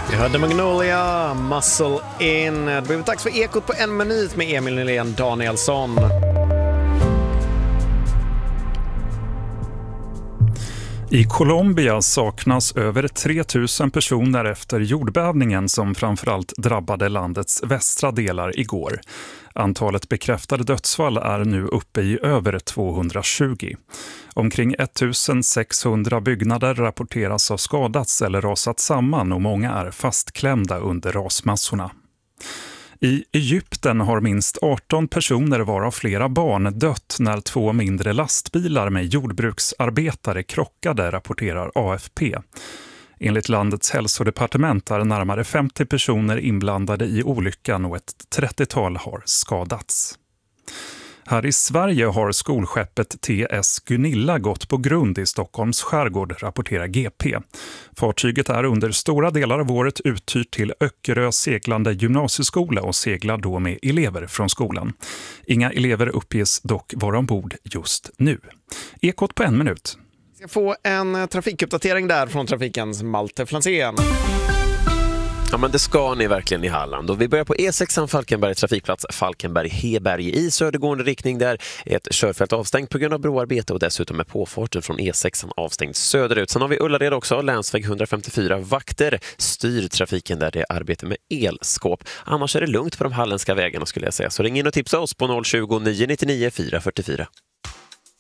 Vi hörde Magnolia, Muscle In. Det blev dags för Ekot på en minut med Emil Nylén Danielsson. I Colombia saknas över 3000 personer efter jordbävningen som framförallt drabbade landets västra delar igår. Antalet bekräftade dödsfall är nu uppe i över 220. Omkring 1600 byggnader rapporteras ha skadats eller rasat samman och många är fastklämda under rasmassorna. I Egypten har minst 18 personer varav flera barn dött när 2 mindre lastbilar med jordbruksarbetare krockade, rapporterar AFP. Enligt landets hälsodepartement är närmare 50 personer inblandade i olyckan och ett 30-tal har skadats. Här i Sverige har skolskeppet TS Gunilla gått på grund i Stockholms skärgård, rapporterar GP. Fartyget är under stora delar av året uthyrt till Öckerö seglande gymnasieskola och seglar då med elever från skolan. Inga elever uppges dock vara ombord just nu. Ekot på en minut. Vi ska få en trafikuppdatering där från trafikens Malte Flansén. Ja, men det ska ni verkligen i Halland. Och vi börjar på E6 Falkenberg trafikplats Falkenberg-Heberg i södergående riktning där ett körfält avstängt på grund av broarbete och dessutom är påfarten från E6 avstängd söderut. Sen har vi Ullared också, länsväg 154 vakter styr trafiken där det är arbete med elskåp. Annars är det lugnt på de halländska vägarna skulle jag säga. Så ring in och tipsa oss på 020 999 444.